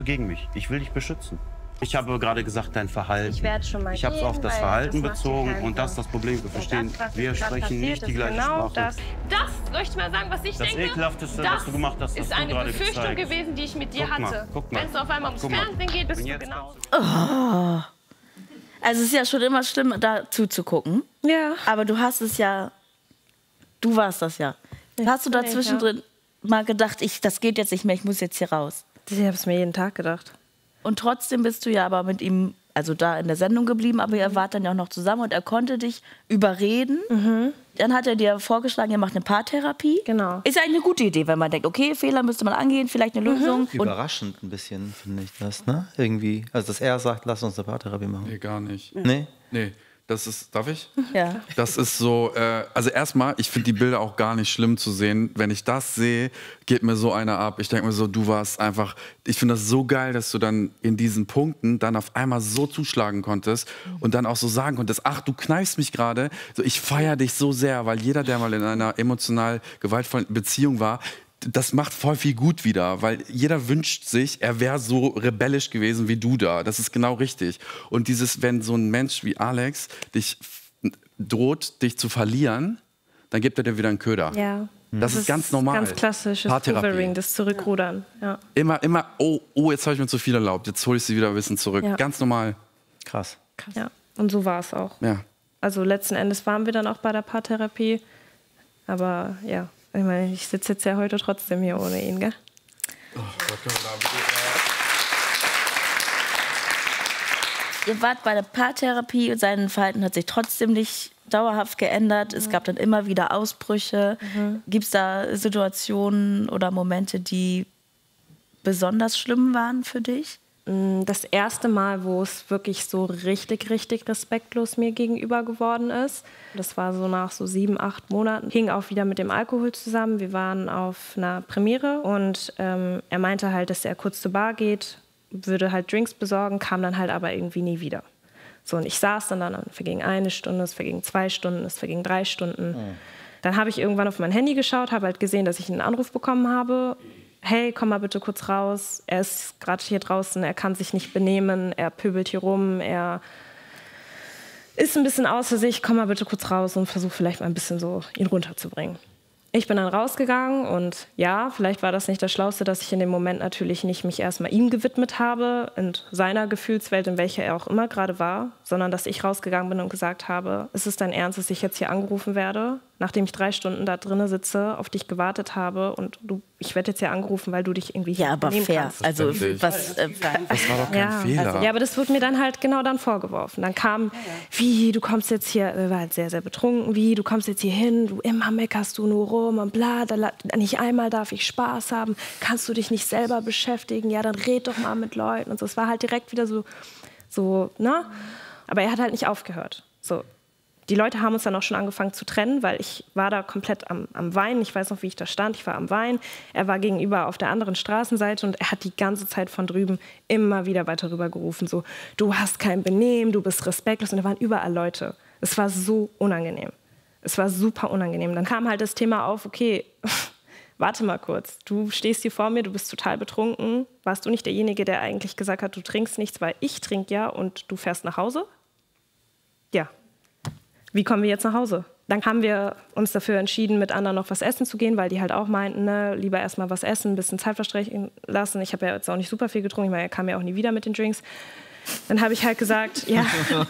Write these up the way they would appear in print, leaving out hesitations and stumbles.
gegen mich. Ich will dich beschützen. Ich habe gerade gesagt, dein Verhalten. Ich werde schon mal Ich habe es gehen, auf das weil Verhalten das macht dir bezogen keinen und das ist das Problem. Wir verstehen, wir sprechen nicht die gleiche Sprache. Das soll ich mal sagen, was ich denke? Das Ekelhafteste, was du gemacht hast, ist hast du eine gerade Befürchtung gezeigt. gewesen, die ich mit dir Guck mal, hatte. guck mal. Wenn es auf einmal ums Fernsehen geht, bist du genau. Oh. Also es ist ja schon immer schlimm, da zuzugucken. Ja. Aber du hast es ja, du warst das ja. Hast du da zwischendrin mal gedacht, das geht jetzt nicht mehr, ich muss jetzt hier raus? Ich habe es mir jeden Tag gedacht. Und trotzdem bist du ja aber mit ihm, also da in der Sendung geblieben, aber ihr wart dann ja auch noch zusammen und er konnte dich überreden. Dann hat er dir vorgeschlagen, ihr macht eine Paartherapie. Genau. Ist ja eine gute Idee, wenn man denkt, okay, Fehler müsste man angehen, vielleicht eine Lösung. Und Überraschend ein bisschen, finde ich das, ne? Irgendwie. Also, dass er sagt, lass uns eine Paartherapie machen. Nee, gar nicht. Nee? Nee, das ist, darf ich? ja. Das ist so, also erstmal, ich finde die Bilder auch gar nicht schlimm zu sehen. Wenn ich das sehe, geht mir so einer ab. Ich denke mir so, du warst einfach, ich finde das so geil, dass du dann in diesen Punkten dann auf einmal so zuschlagen konntest und dann auch so sagen konntest, ach, du kneifst mich gerade. So, ich feiere dich so sehr, weil jeder, der mal in einer emotional gewaltvollen Beziehung war, das macht voll viel gut wieder, weil jeder wünscht sich, er wäre so rebellisch gewesen wie du da. Das ist genau richtig. Und dieses, wenn so ein Mensch wie Alex dich droht, dich zu verlieren, dann gibt er dir wieder einen Köder. Ja. Das ist ganz normal. Ganz klassisches Paartherapie. Hoovering, das Zurückrudern. Ja. Immer, oh, jetzt habe ich mir zu viel erlaubt, jetzt hole ich sie wieder ein bisschen zurück. Ja. Ganz normal. Krass. Ja. Und so war es auch. Ja. Also letzten Endes waren wir dann auch bei der Paartherapie. Aber ja, ich meine, ich sitze jetzt ja heute trotzdem hier ohne ihn, gell? Ihr wart bei der Paartherapie und sein Verhalten hat sich trotzdem nicht dauerhaft geändert. Es gab dann immer wieder Ausbrüche. Gibt es da Situationen oder Momente, die besonders schlimm waren für dich? Das erste Mal, wo es wirklich so richtig respektlos mir gegenüber geworden ist, das war so nach so 7, 8 Monaten, hing auch wieder mit dem Alkohol zusammen. Wir waren auf einer Premiere und er meinte halt, dass er kurz zur Bar geht, würde halt Drinks besorgen, kam dann halt aber irgendwie nie wieder. So, und ich saß dann verging 1 Stunde, es verging 2 Stunden, es verging 3 Stunden. Dann habe ich irgendwann auf mein Handy geschaut, habe halt gesehen, dass ich einen Anruf bekommen habe. Hey, komm mal bitte kurz raus, er ist gerade hier draußen, er kann sich nicht benehmen, er pöbelt hier rum, er ist ein bisschen außer sich, komm mal bitte kurz raus und versuch vielleicht mal ein bisschen so ihn runterzubringen. Ich bin dann rausgegangen und ja, vielleicht war das nicht das Schlauste, dass ich in dem Moment natürlich nicht mich erstmal ihm gewidmet habe, in seiner Gefühlswelt, in welcher er auch immer gerade war, sondern dass ich rausgegangen bin und gesagt habe, ist es dein Ernst, dass ich jetzt hier angerufen werde, nachdem ich 3 Stunden da drinnen sitze, auf dich gewartet habe und ich werde jetzt hier angerufen, weil du dich irgendwie Ja, aber fair. kannst. Also was... Das war doch kein Fehler. Ja, aber das wurde mir dann halt genau dann vorgeworfen. Dann kam, wie, du kommst jetzt hier, war halt sehr, sehr betrunken, wie, du kommst jetzt hier hin, du immer meckerst du nur rum und bla, nicht einmal darf ich Spaß haben, kannst du dich nicht selber beschäftigen, ja, dann red doch mal mit Leuten und so. Es war halt direkt wieder so, ne? Aber er hat halt nicht aufgehört. So. Die Leute haben uns dann auch schon angefangen zu trennen, weil ich war da komplett am Weinen. Ich weiß noch, wie ich da stand. Ich war am Weinen. Er war gegenüber auf der anderen Straßenseite und er hat die ganze Zeit von drüben immer wieder weiter rüber gerufen. So, du hast kein Benehmen, du bist respektlos. Und da waren überall Leute. Es war so unangenehm. Es war super unangenehm. Dann kam halt das Thema auf, okay, warte mal kurz. Du stehst hier vor mir, du bist total betrunken. Warst du nicht derjenige, der eigentlich gesagt hat, du trinkst nichts, weil ich trinke ja und du fährst nach Hause? Ja. Wie kommen wir jetzt nach Hause? Dann haben wir uns dafür entschieden, mit anderen noch was essen zu gehen, weil die halt auch meinten, ne, lieber erst mal was essen, ein bisschen Zeit verstreichen lassen. Ich habe ja jetzt auch nicht super viel getrunken, ich meine, er kam ja auch nie wieder mit den Drinks. Dann habe ich halt gesagt, ja,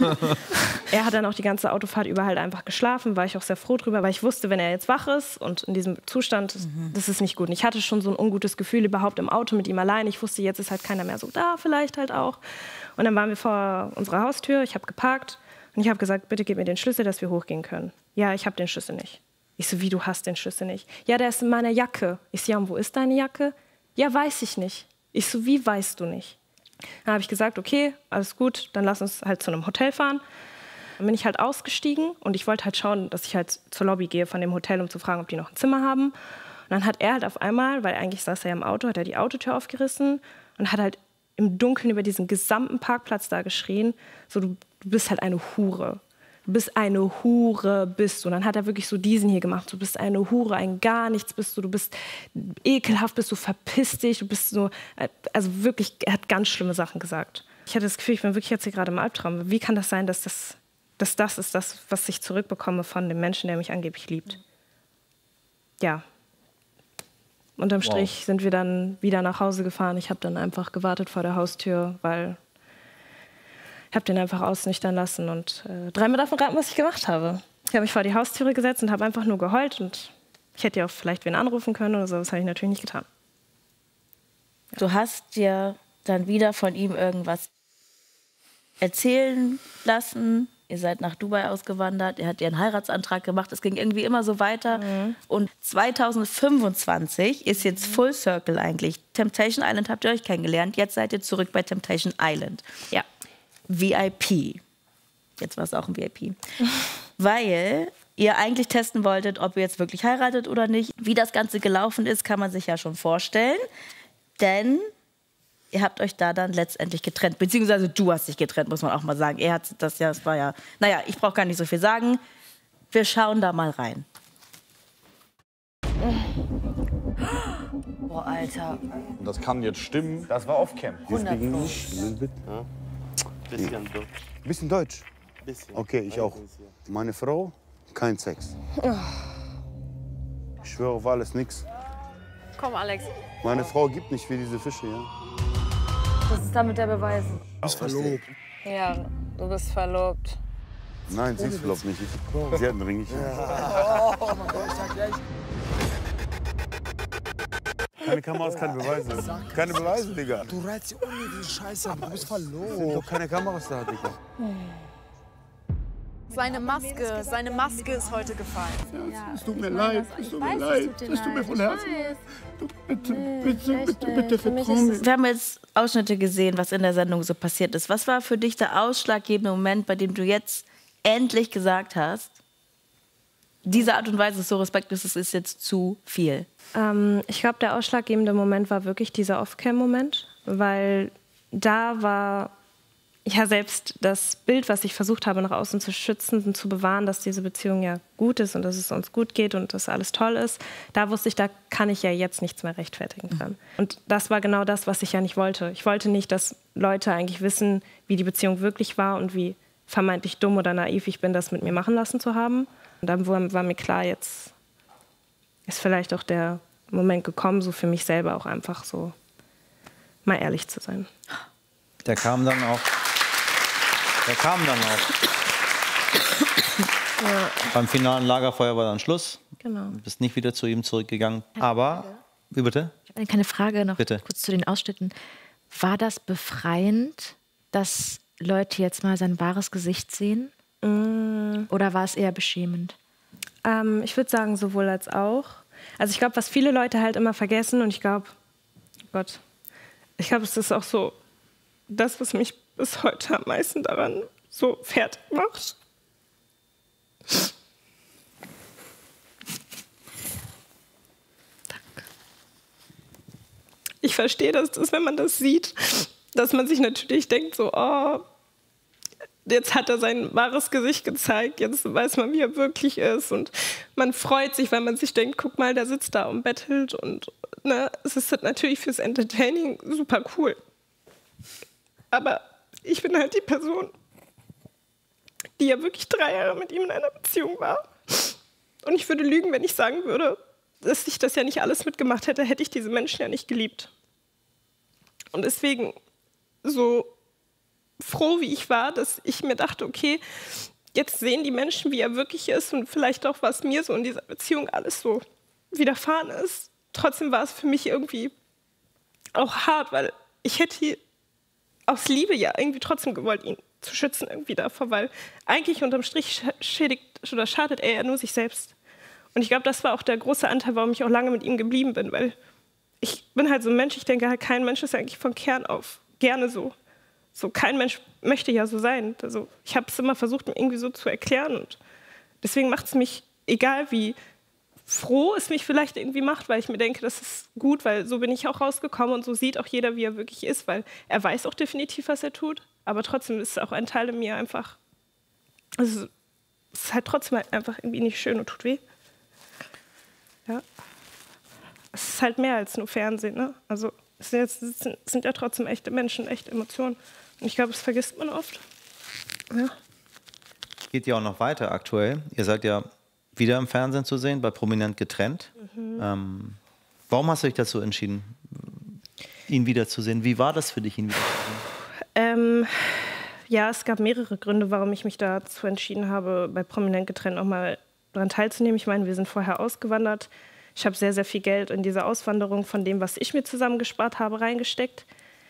er hat dann auch die ganze Autofahrt über halt einfach geschlafen, war ich auch sehr froh drüber, weil ich wusste, wenn er jetzt wach ist und in diesem Zustand, das ist nicht gut. Und ich hatte schon so ein ungutes Gefühl überhaupt im Auto mit ihm allein. Ich wusste, jetzt ist halt keiner mehr so da, vielleicht halt auch. Und dann waren wir vor unserer Haustür, ich habe geparkt. Und ich habe gesagt, bitte gib mir den Schlüssel, dass wir hochgehen können. Ja, ich habe den Schlüssel nicht. Ich so, wie, du hast den Schlüssel nicht? Ja, der ist in meiner Jacke. Ich so, ja, und wo ist deine Jacke? Ja, weiß ich nicht. Ich so, wie weißt du nicht? Dann habe ich gesagt, okay, alles gut, dann lass uns halt zu einem Hotel fahren. Dann bin ich halt ausgestiegen und ich wollte halt schauen, dass ich halt zur Lobby gehe von dem Hotel, um zu fragen, ob die noch ein Zimmer haben. Und dann hat er halt auf einmal, weil eigentlich saß er ja im Auto, hat er die Autotür aufgerissen und hat halt im Dunkeln über diesen gesamten Parkplatz da geschrien, so, du bist halt eine Hure. du bist eine Hure, bist du. Und dann hat er wirklich so diesen hier gemacht, du bist eine Hure, ein gar nichts bist du bist ekelhaft, bist du, verpiss dich, du bist so, also wirklich, er hat ganz schlimme Sachen gesagt. Ich hatte das Gefühl, ich bin wirklich jetzt hier gerade im Albtraum. Wie kann das sein, dass das ist das, was ich zurückbekomme von dem Menschen, der mich angeblich liebt? Ja. Unterm Strich sind wir dann wieder nach Hause gefahren. Ich habe dann einfach gewartet vor der Haustür, weil ich habe den einfach ausnüchtern lassen und 3 Mal davon raten, was ich gemacht habe. Ich habe mich vor die Haustüre gesetzt und habe einfach nur geheult und ich hätte ja auch vielleicht wen anrufen können oder so. Das habe ich natürlich nicht getan. Ja. Du hast dir dann wieder von ihm irgendwas erzählen lassen. Ihr seid nach Dubai ausgewandert, er hat dir einen Heiratsantrag gemacht, es ging irgendwie immer so weiter. Und 2025 ist jetzt Full Circle eigentlich. Temptation Island habt ihr euch kennengelernt, jetzt seid ihr zurück bei Temptation Island. Ja. VIP. Jetzt war es auch ein VIP. Weil ihr eigentlich testen wolltet, ob ihr jetzt wirklich heiratet oder nicht. Wie das Ganze gelaufen ist, kann man sich ja schon vorstellen. Denn ihr habt euch da dann letztendlich getrennt. Beziehungsweise du hast dich getrennt, muss man auch mal sagen. Er hat das ja, es war ja... Naja, ich brauche gar nicht so viel sagen. Wir schauen da mal rein. Boah, Alter. Das kann jetzt stimmen. Das war Off-Cam. Bisschen Deutsch? Okay, ich auch. Meine Frau, kein Sex. Ich schwöre auf alles, nix. Komm, Alex. Meine Frau gibt nicht wie diese Fische, ja? Das ist damit der Beweis. Du bist verlobt. Ja, du bist verlobt. Nein, sie ist verlobt nicht. Sie hat einen Ring. Keine Kameras, keine Beweise. Keine Beweise, Digga. Du reizt sie ohne die Scheiße, aber du bist verlobt. Es sind doch keine Kameras da, Digga. Seine Maske ist heute gefallen. Ja, es tut mir leid, es tut mir leid. Es tut mir von Herzen leid. Bitte, vertrau mir. Wir haben jetzt Ausschnitte gesehen, was in der Sendung so passiert ist. Was war für dich der ausschlaggebende Moment, bei dem du jetzt endlich gesagt hast, diese Art und Weise ist so respektlos, es ist jetzt zu viel? Ich glaube, der ausschlaggebende Moment war wirklich dieser Off-Cam-Moment, weil da war ja selbst das Bild, was ich versucht habe, nach außen zu schützen und zu bewahren, dass diese Beziehung ja gut ist und dass es uns gut geht und dass alles toll ist, da wusste ich, da kann ich ja jetzt nichts mehr rechtfertigen dran. Und das war genau das, was ich ja nicht wollte. Ich wollte nicht, dass Leute eigentlich wissen, wie die Beziehung wirklich war und wie vermeintlich dumm oder naiv ich bin, das mit mir machen lassen zu haben. Und dann war mir klar, jetzt ist vielleicht auch der Moment gekommen, so für mich selber auch einfach so mal ehrlich zu sein. Der kam dann auch. Ja. Beim finalen Lagerfeuer war dann Schluss. Genau. Du bist nicht wieder zu ihm zurückgegangen. Aber, wie bitte? Ich habe eine kleine Frage noch bitte. Kurz zu den Ausschnitten. War das befreiend, dass Leute jetzt mal sein wahres Gesicht sehen? Oder war es eher beschämend? Ich würde sagen, sowohl als auch. Also ich glaube, was viele Leute halt immer vergessen, und ich glaube, es ist auch so das, was mich bis heute am meisten daran so fertig macht. Danke. Ich verstehe, dass das, wenn man das sieht, dass man sich natürlich denkt, so, oh, jetzt hat er sein wahres Gesicht gezeigt, jetzt weiß man, wie er wirklich ist. Und man freut sich, weil man sich denkt, guck mal, der sitzt da und bettelt. Und ne, es ist natürlich fürs Entertaining super cool. Aber ich bin halt die Person, die ja wirklich 3 Jahre mit ihm in einer Beziehung war. Und ich würde lügen, wenn ich sagen würde, dass ich das ja nicht alles mitgemacht hätte, hätte ich diese Menschen ja nicht geliebt. Und deswegen, so froh wie ich war, dass ich mir dachte, okay, jetzt sehen die Menschen, wie er wirklich ist und vielleicht auch, was mir so in dieser Beziehung alles so widerfahren ist. Trotzdem war es für mich irgendwie auch hart, weil ich hätte aus Liebe ja irgendwie trotzdem gewollt, ihn zu schützen irgendwie davor, weil eigentlich unterm Strich schädigt oder schadet er ja nur sich selbst. Und ich glaube, das war auch der große Anteil, warum ich auch lange mit ihm geblieben bin, weil ich bin halt so ein Mensch, ich denke halt, kein Mensch ist eigentlich von Kern auf gerne so. So, kein Mensch möchte ja so sein. Also, ich habe es immer versucht, mir irgendwie so zu erklären. Und deswegen macht es mich, egal wie froh es mich vielleicht irgendwie macht, weil ich mir denke, das ist gut, weil so bin ich auch rausgekommen und so sieht auch jeder, wie er wirklich ist, weil er weiß auch definitiv, was er tut. Aber trotzdem ist auch ein Teil in mir einfach, also es ist halt trotzdem halt einfach irgendwie nicht schön und tut weh. Ja. Es ist halt mehr als nur Fernsehen, ne? Also es sind ja trotzdem echte Menschen, echte Emotionen. Und ich glaube, das vergisst man oft. Ja. Geht ja auch noch weiter aktuell. Ihr seid ja wieder im Fernsehen zu sehen, bei Prominent getrennt. Warum hast du dich dazu entschieden, ihn wiederzusehen? Wie war das für dich, ihn wiederzusehen? Ja, es gab mehrere Gründe, warum ich mich dazu entschieden habe, bei Prominent getrennt auch mal daran teilzunehmen. Ich meine, wir sind vorher ausgewandert. Ich habe sehr, sehr viel Geld in diese Auswanderung von dem, was ich mir zusammengespart habe, reingesteckt.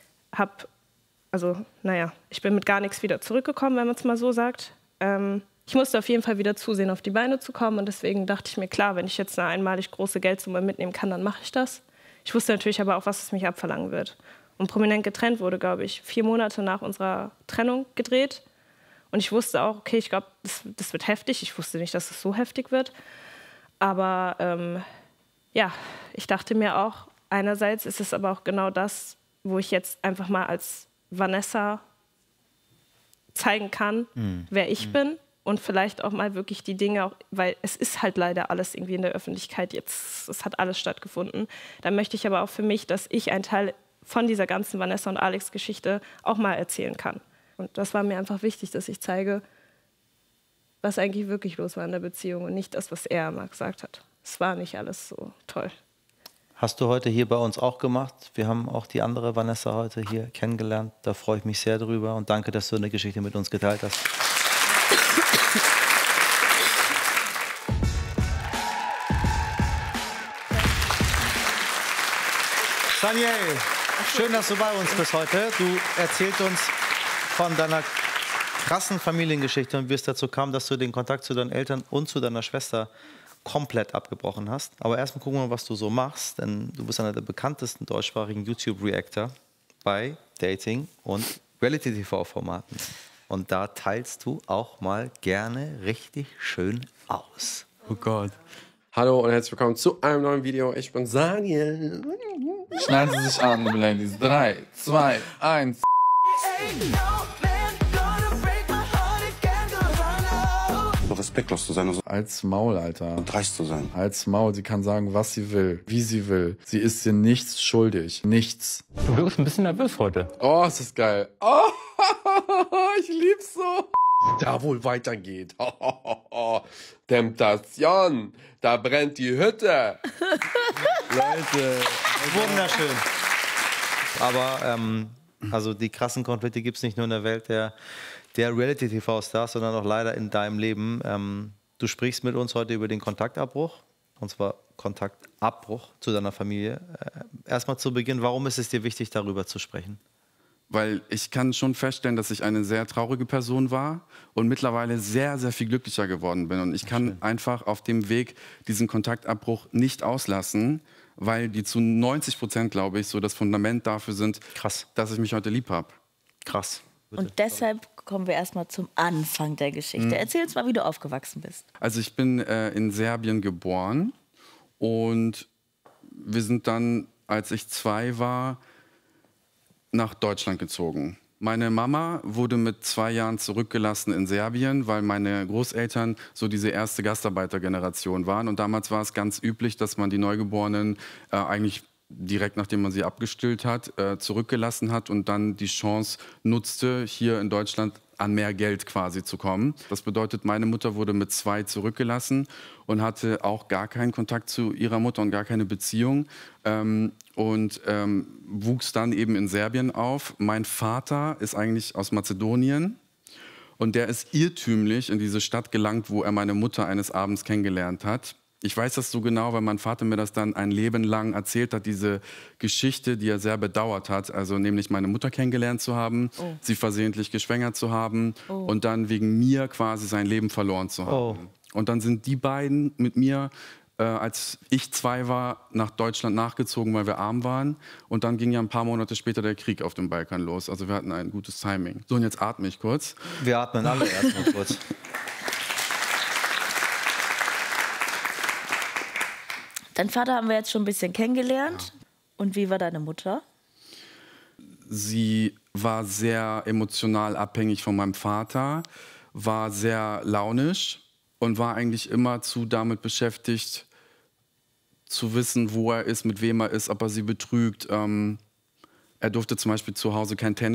Ich bin mit gar nichts wieder zurückgekommen, wenn man es mal so sagt. Ich musste auf jeden Fall wieder zusehen, auf die Beine zu kommen. Und deswegen dachte ich mir, klar, wenn ich jetzt eine einmalig große Geldsumme mitnehmen kann, dann mache ich das. Ich wusste natürlich aber auch, was es mich abverlangen wird. Und Prominent getrennt wurde, glaube ich, 4 Monate nach unserer Trennung gedreht. Und ich wusste auch, okay, ich glaube, das wird heftig. Ich wusste nicht, dass es so heftig wird. Aber ich dachte mir auch, einerseits ist es aber auch genau das, wo ich jetzt einfach mal als Vanessa zeigen kann, wer ich bin. Und vielleicht auch mal wirklich die Dinge, auch, weil es ist halt leider alles irgendwie in der Öffentlichkeit jetzt, es hat alles stattgefunden. Da möchte ich aber auch für mich, dass ich einen Teil von dieser ganzen Vanessa und Alex Geschichte auch mal erzählen kann. Und das war mir einfach wichtig, dass ich zeige, was eigentlich wirklich los war in der Beziehung und nicht das, was er mal gesagt hat. Es war nicht alles so toll. Hast du heute hier bei uns auch gemacht. Wir haben auch die andere Vanessa heute hier kennengelernt. Da freue ich mich sehr drüber und danke, dass du eine Geschichte mit uns geteilt hast. Daniel, schön, dass du bei uns bist heute. Du erzählst uns von deiner krassen Familiengeschichte und wie es dazu kam, dass du den Kontakt zu deinen Eltern und zu deiner Schwester komplett abgebrochen hast. Aber erstmal gucken wir mal, was du so machst, denn du bist einer der bekanntesten deutschsprachigen YouTube-Reactor bei Dating- und Reality-TV-Formaten. Und da teilst du auch mal gerne richtig schön aus. Oh Gott. Hallo und herzlich willkommen zu einem neuen Video. Ich bin Daniel. Schneiden Sie sich an, liebe Ladies. 3, 2, 1. Respektlos zu sein. Als Maul, Alter. Und dreist zu sein. Als Maul. Sie kann sagen, was sie will, wie sie will. Sie ist dir nichts schuldig. Nichts. Du wirkst ein bisschen nervös heute. Oh, ist das geil. Oh, ich lieb's so. Da wohl weitergeht. Temptation. Da brennt die Hütte. Leute. Wunderschön. Aber also die krassen Konflikte gibt es nicht nur in der Welt der Reality-TV-Stars, sondern auch leider in deinem Leben. Du sprichst mit uns heute über den Kontaktabbruch, und zwar Kontaktabbruch zu deiner Familie. Erstmal zu Beginn, warum ist es dir wichtig, darüber zu sprechen? Weil ich kann schon feststellen, dass ich eine sehr traurige Person war und mittlerweile sehr, sehr viel glücklicher geworden bin. Und ich kann einfach auf dem Weg diesen Kontaktabbruch nicht auslassen, weil die zu 90%, glaube ich, so das Fundament dafür sind, dass ich mich heute lieb habe. Krass. Bitte. Und deshalb kommen wir erstmal zum Anfang der Geschichte. Erzähl uns mal, wie du aufgewachsen bist. Also ich bin in Serbien geboren und wir sind dann, als ich 2 war, nach Deutschland gezogen. Meine Mama wurde mit 2 Jahren zurückgelassen in Serbien, weil meine Großeltern so diese erste Gastarbeitergeneration waren. Und damals war es ganz üblich, dass man die Neugeborenen eigentlich direkt nachdem man sie abgestillt hat, zurückgelassen hat und dann die Chance nutzte, hier in Deutschland an mehr Geld quasi zu kommen. Das bedeutet, meine Mutter wurde mit 2 zurückgelassen und hatte auch gar keinen Kontakt zu ihrer Mutter und gar keine Beziehung und wuchs dann eben in Serbien auf. Mein Vater ist eigentlich aus Mazedonien und der ist irrtümlich in diese Stadt gelangt, wo er meine Mutter eines Abends kennengelernt hat. Ich weiß das so genau, weil mein Vater mir das dann ein Leben lang erzählt hat, diese Geschichte, die er sehr bedauert hat. Also nämlich meine Mutter kennengelernt zu haben, sie versehentlich geschwängert zu haben und dann wegen mir quasi sein Leben verloren zu haben. Und dann sind die beiden mit mir, als ich 2 war, nach Deutschland nachgezogen, weil wir arm waren. Und dann ging ja ein paar Monate später der Krieg auf dem Balkan los. Also wir hatten ein gutes Timing. So, und jetzt atme ich kurz. Wir atmen alle erstmal kurz. Dein Vater haben wir jetzt schon ein bisschen kennengelernt. Ja. Und wie war deine Mutter? Sie war sehr emotional abhängig von meinem Vater, war sehr launisch und war eigentlich immer zu damit beschäftigt, zu wissen, wo er ist, mit wem er ist, ob er sie betrügt. Er durfte zum Beispiel zu Hause kein Tennis